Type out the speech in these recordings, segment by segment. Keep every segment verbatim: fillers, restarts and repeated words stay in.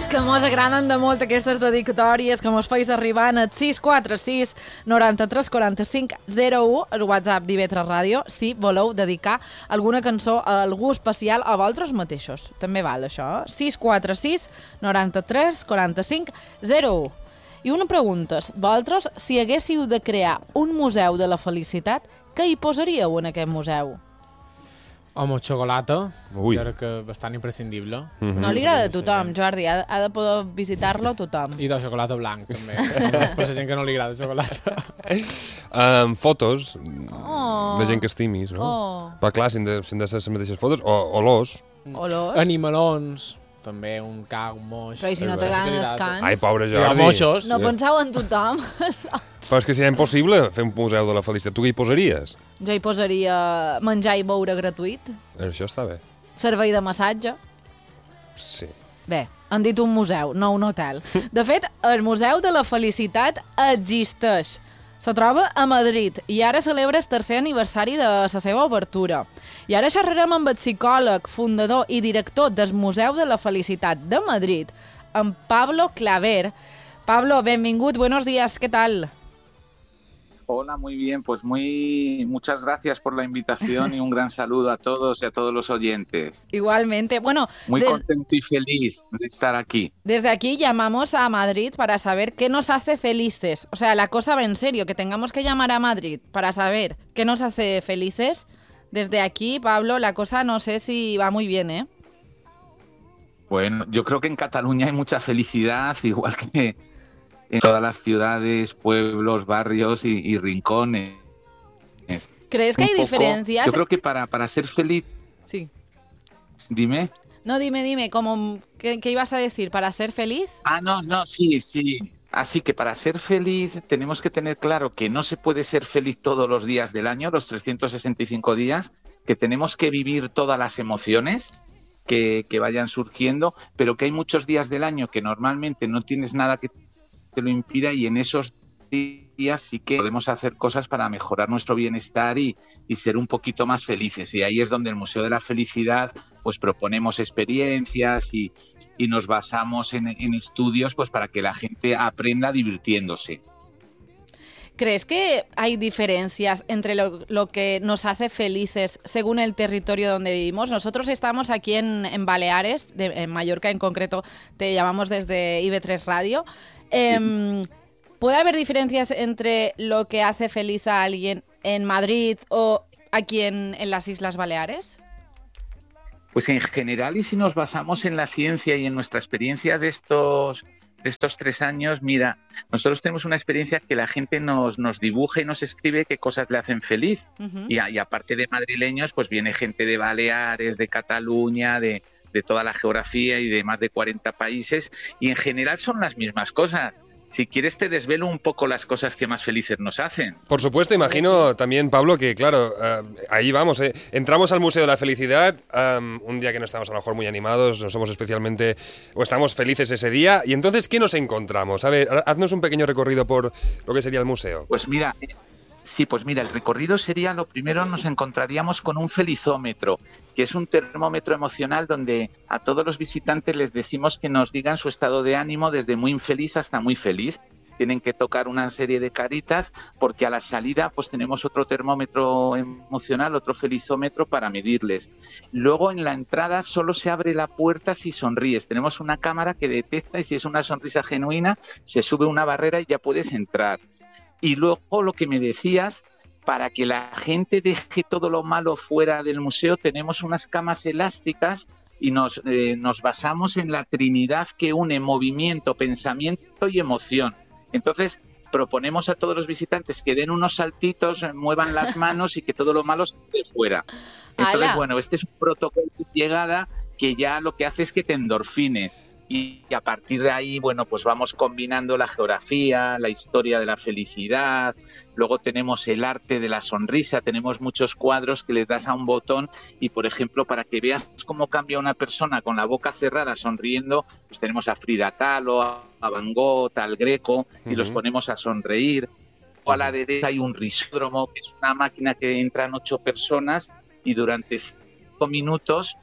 Que mos agraden de molt aquestes dedicatòries que mos feis arribant al sis quatre sis noranta-tres quaranta-cinc zero u, el WhatsApp d'I V tres Ràdio, si voleu dedicar alguna cançó a algú especial a vosaltres mateixos. També val això, eh? sis quatre sis noranta-tres quaranta-cinc zero u. I una pregunta, vosaltres, si haguéssiu de crear un museu de la felicitat, què hi posaríeu en aquest museu? Home, xocolata, Ui. crec que bastant imprescindible. Mm-hmm. No li agrada a tothom, Jordi, ha, ha de poder visitar-lo tothom. I de xocolata blanc, també. Per la gent que no li agrada xocolata. Um, fotos Oh. de gent que estimis, no? Oh. Però clar, si han de, si han de ser les mateixes fotos, o olors. Olors. Animalons, també un ca, un moix. Però i si no Sí, sí t'agraden que els agrada. cans? Ai, pobre I els Jordi. moixos. No penseu en tothom. Però és que serà impossible fer un museu de la felicitat. Tu què hi posaries? Jo hi posaria menjar i beure gratuït, Això està bé. servei de massatge. Sí. Bé, han dit un museu, no un hotel. De fet, el Museu de la Felicitat existeix. Se troba a Madrid i ara celebra el tercer aniversari de la seva obertura. I ara xerrarem amb el psicòleg, fundador i director del Museu de la Felicitat de Madrid, en Pablo Claver. Pablo, benvingut, buenos días, ¿qué tal? Hola, muy bien, pues muy muchas gracias por la invitación y un gran saludo a todos y a todos los oyentes. Igualmente. Bueno, Muy des- contento y feliz de estar aquí. desde aquí llamamos a Madrid para saber qué nos hace felices. O sea, la cosa va en serio, que tengamos que llamar a Madrid para saber qué nos hace felices. Desde aquí, Pablo, la cosa no sé si va muy bien, ¿eh? Bueno, yo creo que en Cataluña hay mucha felicidad, igual que en todas las ciudades, pueblos, barrios y, y rincones. ¿Crees que Un hay poco- diferencias? Yo creo que para, para ser feliz, Sí. dime. No, dime, dime, ¿cómo, qué, qué ibas a decir? ¿Para ser feliz? Ah, no, no, sí, sí. Así que para ser feliz tenemos que tener claro que no se puede ser feliz todos los días del año, los trescientos sesenta y cinco días, que tenemos que vivir todas las emociones que, que vayan surgiendo, pero que hay muchos días del año que normalmente no tienes nada que te lo impida y en esos días sí que podemos hacer cosas para mejorar nuestro bienestar y, y ser un poquito más felices. Y ahí es donde el Museo de la Felicidad pues proponemos experiencias y, y nos basamos en, en estudios pues para que la gente aprenda divirtiéndose. ¿Crees que hay diferencias entre lo, lo que nos hace felices según el territorio donde vivimos? Nosotros estamos aquí en, en Baleares, de, en Mallorca en concreto, te llamamos desde I V tres Radio. Eh, ¿Puede haber diferencias entre lo que hace feliz a alguien en Madrid o aquí en, en las Islas Baleares? Pues en general, y si nos basamos en la ciencia y en nuestra experiencia de estos, de estos tres años, mira, nosotros tenemos una experiencia que la gente nos, nos dibuja y nos escribe qué cosas le hacen feliz. Uh-huh. Y, a- y aparte de madrileños, pues viene gente de Baleares, de Cataluña, de, de toda la geografía y de más de cuarenta países. Y en general son las mismas cosas. Si quieres te desvelo un poco las cosas que más felices nos hacen. Por supuesto, imagino también, Pablo, que claro, eh, ahí vamos, eh. entramos al Museo de la Felicidad, um, un día que no estamos a lo mejor muy animados, no somos especialmente, o estamos felices ese día, y entonces, ¿qué nos encontramos? A ver, haznos un pequeño recorrido por lo que sería el museo. Pues mira, eh, sí, pues mira, el recorrido sería, lo primero nos encontraríamos con un felizómetro, que es un termómetro emocional donde a todos los visitantes les decimos que nos digan su estado de ánimo desde muy infeliz hasta muy feliz. Tienen que tocar una serie de caritas porque a la salida pues tenemos otro termómetro emocional, otro felizómetro para medirles. Luego en la entrada solo se abre la puerta si sonríes. Tenemos una cámara que detecta y si es una sonrisa genuina se sube una barrera y ya puedes entrar. Y luego lo que me decías, para que la gente deje todo lo malo fuera del museo, tenemos unas camas elásticas y nos, eh, nos basamos en la trinidad que une movimiento, pensamiento y emoción. Entonces, proponemos a todos los visitantes que den unos saltitos, muevan las manos y que todo lo malo se quede fuera. Entonces, ¡Hala! bueno, este es un protocolo de llegada que ya lo que hace es que te endorfines. Y a partir de ahí, bueno, pues vamos combinando la geografía, la historia de la felicidad, luego tenemos el arte de la sonrisa, tenemos muchos cuadros que le das a un botón y, por ejemplo, para que veas cómo cambia una persona con la boca cerrada sonriendo, pues tenemos a Frida Kahlo, a Van Gogh, al Greco, y los Ujú. ponemos a sonreír. O a la derecha hay un risódromo, que es una máquina que entran ocho personas y durante cinco minutos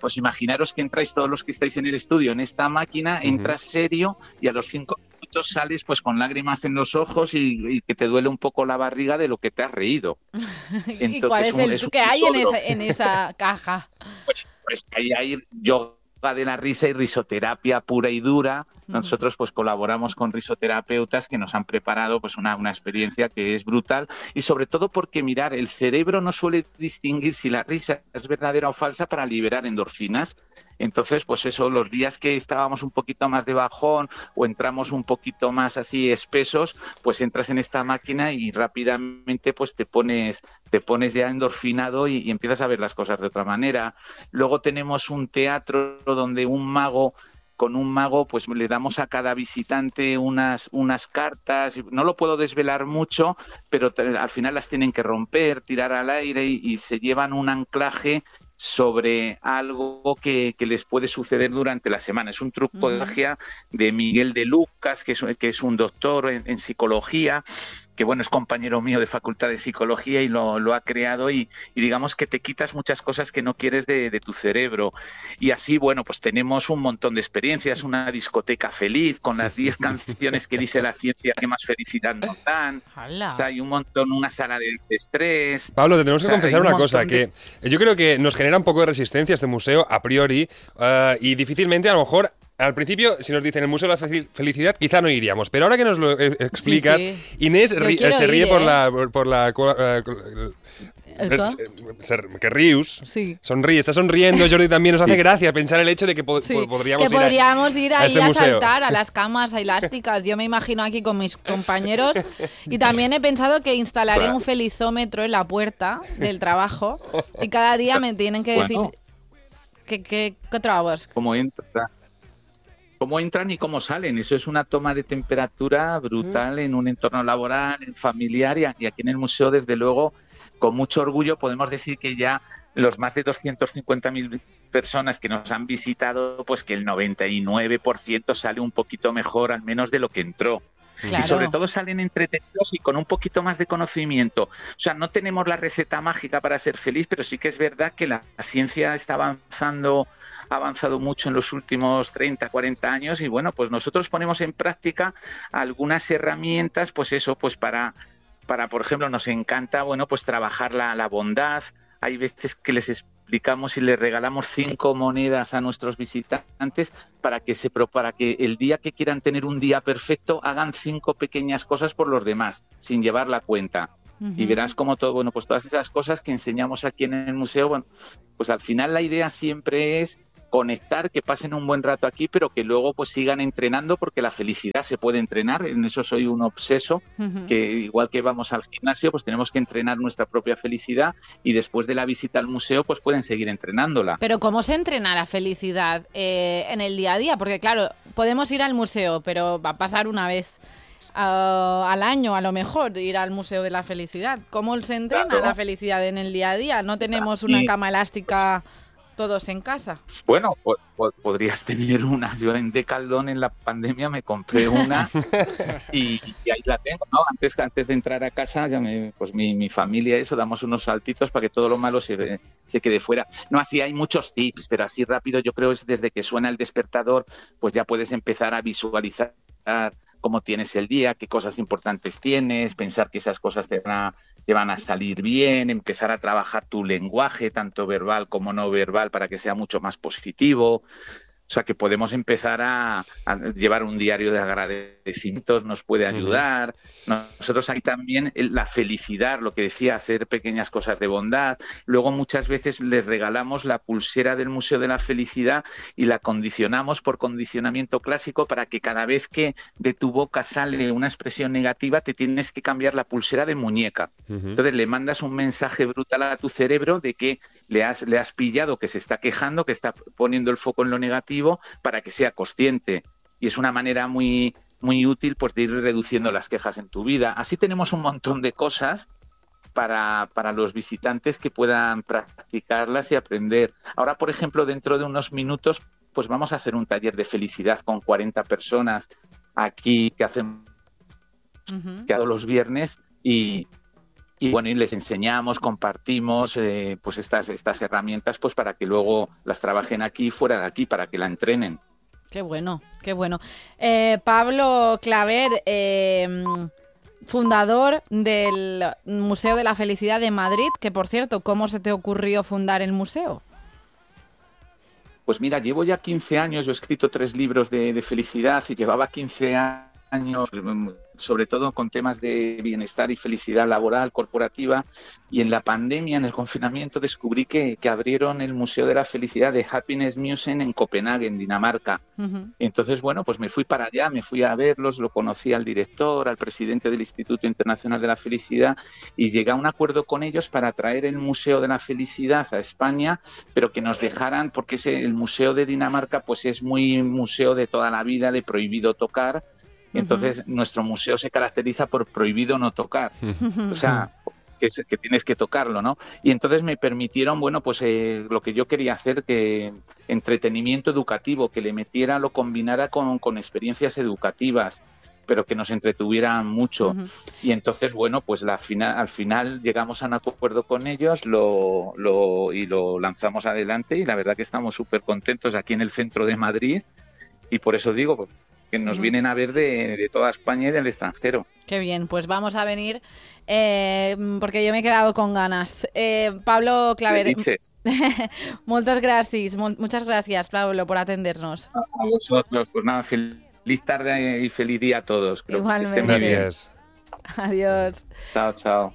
pues imaginaros que entráis todos los que estáis en el estudio en esta máquina, uh-huh. entras serio y a los cinco minutos sales pues con lágrimas en los ojos y, y que te duele un poco la barriga de lo que te has reído. Entonces, ¿y cuál es el es que hay en esa, en esa caja? Pues, pues ahí hay yoga de la risa y risoterapia pura y dura. Nosotros pues colaboramos con risoterapeutas que nos han preparado pues una, una experiencia que es brutal y sobre todo porque, mirar, el cerebro no suele distinguir si la risa es verdadera o falsa para liberar endorfinas. Entonces, pues eso, los días que estábamos un poquito más de bajón o entramos un poquito más así espesos, pues entras en esta máquina y rápidamente pues te pones, te pones ya endorfinado y, y empiezas a ver las cosas de otra manera. Luego tenemos un teatro donde un mago Con un mago, pues le damos a cada visitante unas, unas cartas. No lo puedo desvelar mucho, pero te, al final las tienen que romper, tirar al aire y, y se llevan un anclaje sobre algo que, que les puede suceder durante la semana. Es un truco de magia de Miguel de Lucas, que es, que es un doctor en, en psicología, que bueno, es compañero mío de Facultad de Psicología y lo, lo ha creado y, y digamos que te quitas muchas cosas que no quieres de, de tu cerebro. Y así, bueno, pues tenemos un montón de experiencias, una discoteca feliz con las diez canciones que dice la ciencia que más felicidad nos dan. O sea, hay un montón, una sala de desestrés. Pablo, te tenemos que o sea, confesar un una cosa, de... que yo creo que nos genera un poco de resistencia este museo a priori uh, y difícilmente a lo mejor... Al principio, si nos dicen el Museo de la Felicidad, quizá no iríamos. Pero ahora que nos lo eh, explicas, sí, sí. Inés ri se ríe ir, por, ¿eh? la, por, por la... Uh, que rius, sí. sonríe, está sonriendo. Jordi, también nos sí. hace gracia pensar el hecho de que, po sí. podríamos, que podríamos ir, a, ir ahí a, este a saltar a las camas elásticas. Yo me imagino aquí con mis compañeros y también he pensado que instalaré claro. un felizómetro en la puerta del trabajo y cada día me tienen que decir bueno. que, que, ¿qué trabas? ¿Cómo entra? Cómo entran y cómo salen. Eso es una toma de temperatura brutal en un entorno laboral, familiar y aquí en el museo, desde luego, con mucho orgullo podemos decir que ya los más de doscientas cincuenta mil personas que nos han visitado, pues que el noventa y nueve por ciento sale un poquito mejor, al menos de lo que entró. Claro. Y sobre todo salen entretenidos y con un poquito más de conocimiento. O sea, no tenemos la receta mágica para ser feliz, pero sí que es verdad que la ciencia está avanzando, ha avanzado mucho en los últimos treinta, cuarenta años y bueno, pues nosotros ponemos en práctica algunas herramientas, pues eso, pues para, para por ejemplo, nos encanta, bueno, pues trabajar la, la bondad. Hay veces que les explicamos y les regalamos cinco monedas a nuestros visitantes para que se para que el día que quieran tener un día perfecto hagan cinco pequeñas cosas por los demás, sin llevar la cuenta. Uh-huh. Y verás como todo, bueno, pues todas esas cosas que enseñamos aquí en el museo, bueno, pues al final la idea siempre es conectar, que pasen un buen rato aquí, pero que luego pues sigan entrenando, porque la felicidad se puede entrenar. En eso soy un obseso, uh-huh. que igual que vamos al gimnasio, pues tenemos que entrenar nuestra propia felicidad y después de la visita al museo pues pueden seguir entrenándola. Pero ¿cómo se entrena la felicidad eh, en el día a día? Porque claro, podemos ir al museo, pero va a pasar una vez uh, al año a lo mejor ir al Museo de la Felicidad. ¿Cómo se entrena claro. la felicidad en el día a día? No tenemos una y, cama elástica... todos en casa. Bueno, po po podrías tener una. Yo en Decathlon en la pandemia me compré una y, y ahí la tengo, ¿no? Antes, antes de entrar a casa, ya me, pues mi, mi familia, eso, damos unos saltitos para que todo lo malo se, se quede fuera. No, así hay muchos tips, pero así rápido yo creo es desde que suena el despertador, pues ya puedes empezar a visualizar cómo tienes el día, qué cosas importantes tienes, pensar que esas cosas te van a, te van a salir bien, empezar a trabajar tu lenguaje, tanto verbal como no verbal, para que sea mucho más positivo. O sea, que podemos empezar a, a llevar un diario de agradecimientos, nos puede ayudar. Uh-huh. Nosotros aquí también la felicidad, lo que decía, hacer pequeñas cosas de bondad. Luego muchas veces les regalamos la pulsera del Museo de la Felicidad y la condicionamos por condicionamiento clásico para que cada vez que de tu boca sale una expresión negativa te tienes que cambiar la pulsera de muñeca. Uh-huh. Entonces le mandas un mensaje brutal a tu cerebro de que le has, le has pillado que se está quejando, que está poniendo el foco en lo negativo para que sea consciente. Y es una manera muy, muy útil pues, de ir reduciendo las quejas en tu vida. Así tenemos un montón de cosas para, para los visitantes que puedan practicarlas y aprender. Ahora, por ejemplo, dentro de unos minutos, pues vamos a hacer un taller de felicidad con cuarenta personas aquí que hacemos uh-huh. todos los viernes y... y bueno, y les enseñamos, compartimos eh, pues estas, estas herramientas pues para que luego las trabajen aquí, fuera de aquí, para que la entrenen. Qué bueno, qué bueno. Eh, Pablo Claver, eh, fundador del Museo de la Felicidad de Madrid, que por cierto, ¿cómo se te ocurrió fundar el museo? Pues mira, llevo ya quince años, yo he escrito tres libros de, de felicidad y llevaba quince años sobre todo con temas de bienestar y felicidad laboral, corporativa, y en la pandemia, en el confinamiento, descubrí que, que abrieron el Museo de la Felicidad de Happiness Museum en Copenhague, en Dinamarca. Uh-huh. Entonces, bueno, pues me fui para allá, me fui a verlos, lo conocí al director, al presidente del Instituto Internacional de la Felicidad, y llegué a un acuerdo con ellos para traer el Museo de la Felicidad a España, pero que nos dejaran, porque ese, el Museo de Dinamarca pues es muy museo de toda la vida, de prohibido tocar. Entonces, uh-huh. nuestro museo se caracteriza por prohibido no tocar. Uh-huh. O sea, que, es, que tienes que tocarlo, ¿no? Y entonces me permitieron, bueno, pues eh, lo que yo quería hacer, que entretenimiento educativo, que le metiera, lo combinara con, con experiencias educativas, pero que nos entretuvieran mucho. Uh-huh. Y entonces, bueno, pues la final, al final llegamos a un acuerdo con ellos lo, lo, y lo lanzamos adelante, y la verdad que estamos súper contentos aquí en el centro de Madrid, y por eso digo... Pues, que nos uh-huh. vienen a ver de, de toda España y del extranjero. Qué bien, pues vamos a venir, eh, porque yo me he quedado con ganas. Eh, Pablo Claver, muchas gracias, muchas gracias, Pablo, por atendernos. A vosotros, pues nada, feliz tarde y feliz día a todos. Creo Igualmente. Que estén muy bien. Adiós. Chao, chao.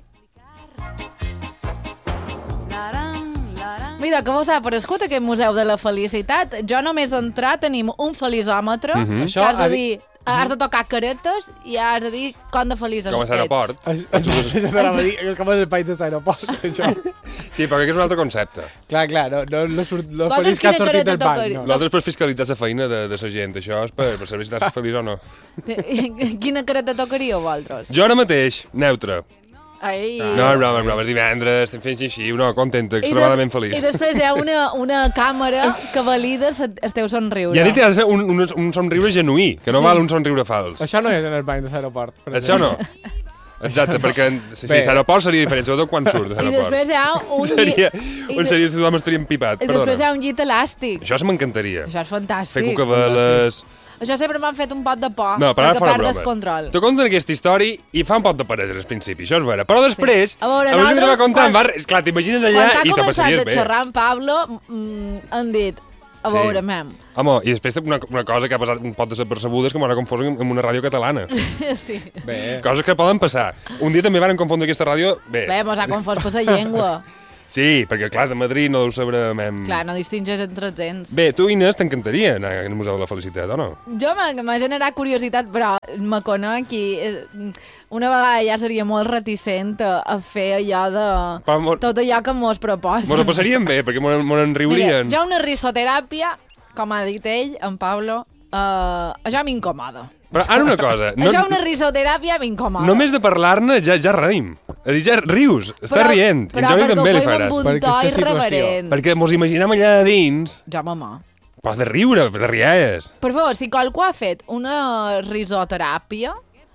Mira, que vos ha aparegut aquest Museu de la Felicitat. Jo només d'entrar tenim un felicòmetre, uh-huh. que has de dir, has de tocar caretes i has de dir com de feliç ets. Com a l'aeroport. Això t'anava a dir, com el país de l'aeroport, això. Sí, però que és un altre concepte. Clar, clar, no, no, no, surt, no feliç que ha sortit del banc. No. L'altre és per fiscalitzar la feina de, de la gent, això és per, per saber si estàs feliç o no. Quina careta tocaríeu, vosaltres? Jo ara mateix, neutre. Ai. No, broma, broma, és divendres, estem fent així, una contenta, extremadament feliç. I després hi ha una, una càmera que valida el teu somriure. I ha dit que ha de ser un, un, un somriure genuí, que no sí. val un somriure fals. Això no és en el banc de l'aeroport. Això no. Exacte, perquè si, si l'aeroport seria diferent, sobretot quan surt de l'aeroport. I després hi ha un llit... Seria, un seria, tothom estaria empipat, I perdona. després hi ha un llit elàstic. Això m'encantaria. Això és fantàstic. Fer cucaveles... Això sempre m'han fet un pot de por, no, perquè perdes control. Te conten aquesta història i fa un pot de parella al principi, això és vera. Però després, sí. a veure, a mesura que te va contant, quan, va, esclar, t'imagines allà i te passaries bé. Quan t'ha començat a xerrar amb Pablo, mm, han dit, a veure, sí. mem. Home, i després una, una cosa que ha passat un pot de ser percebuda és que m'han confós amb una ràdio catalana. Sí. Bé. Coses que poden passar. Un dia també van confondre aquesta ràdio, bé. Bé, mos ha confós per la llengua. Sí, perquè, clar, de Madrid no deu saber... Mem... Clar, no distingeix entre gens. Bé, tu, Inés, t'encantaria anar al Museu de la Felicitat, o no? Jo m'ha generat curiositat, però me conec i una vegada ja seria molt reticent a fer allò de... Però, tot allò que mos proposen. Mos ho passaríem bé, perquè mos en riurien. Mira, ja una risoteràpia, com ha dit ell, en Pablo, uh, això m'incomoda. Però ara una cosa... No, això una risoteràpia m'incomoda. Només de parlar-ne ja, ja reim. Ja rius, està rient. Però perquè ho fem amb un to irreverent. Perquè mos imaginem allà a dins... Ja, mama. Però de riure, de rialles. Per favor, si qualcú ha fet una risoteràpia,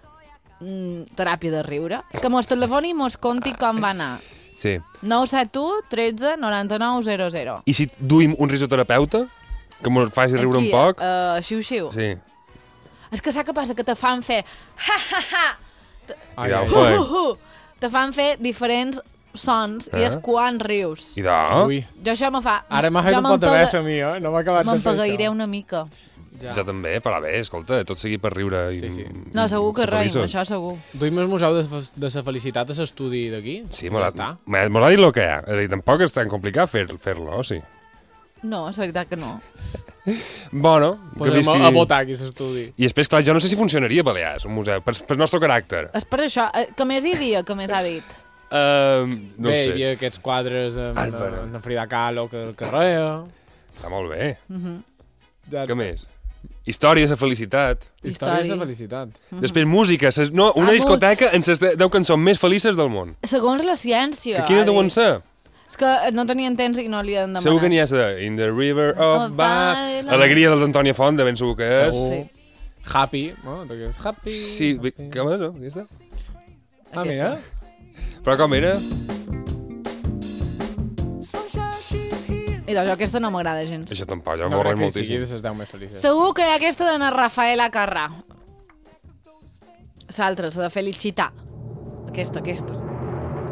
mm, teràpia de riure, que mos telefoni i mos conti com va anar. Sí. nou set u tretze noranta-nou zero zero. I si duim un risoterapeuta, que mos faci riure Aquí, un poc? Uh, xiu-xiu. Sí. És que saps què passa? Que te fan fer... Ha, ha, ha! Ai, ja ho fai. Uh, uh, uh. Te fan fer diferents sons eh? i és quan rius. I de? Ui. Jo això me fa... Ara m'ha fet un pot de besa a mi, eh? No m'ha acabat de fer això. M'empagueiré una mica. Ja. Jo també, però bé, escolta, tot seguir per riure. I, sí, sí. No, segur que reim, això segur. Duim el Museu de, de la Felicitat a l'estudi d'aquí? Sí, ja està. M'ha dit el que hi ha. És a dir, tampoc és tan complicat fer-lo, fer sí. No, és veritat que no. Bueno, podem visqui... a votar aquí l'estudi. I després, clar, jo no sé si funcionaria a Balears, un museu, per, per nostre caràcter. És per això. Que més hi havia, que més ha dit? Uh, no bé, sé. hi havia aquests quadres amb, Álvaro. amb Frida Kahlo que el carrer. Està molt bé. Uh -huh. ja... Què més? Història de felicitat. Història de felicitat. Uh -huh. Després música. Ses... No, una ah, discoteca amb les deu cançons més felices del món. Segons la ciència. Que quines deuen ser? És que no tenien temps i no li han demanat. Segur que n'hi ha de In the River of oh, Ba... Alegria dels Antònia Font, de ben segur que és. Segur. Sí. Happy, no? Happy. Sí, com és, no? Aquesta? Ah, mira. Però com era? I doncs aquesta no m'agrada gens. Això tampoc, jo No m'ho crec que sigui moltíssim. de les deu més felices. Segur que hi ha aquesta d'una Rafaela Carrà. L'altra, la de Felicità. Aquesta, aquesta.